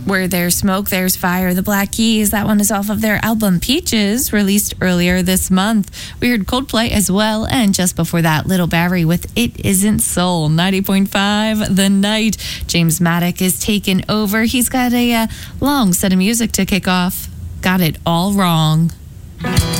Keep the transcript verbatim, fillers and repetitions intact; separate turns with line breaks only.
Where There's Smoke, There's Fire. The Black Keys, that one is off of their album Peaches, released earlier this month. We heard Coldplay as well, and just before that, Little Barry with It Isn't Soul. ninety point five The Night. James Maddock is taken over. He's got a uh, long set of music to kick off. Got It All Wrong.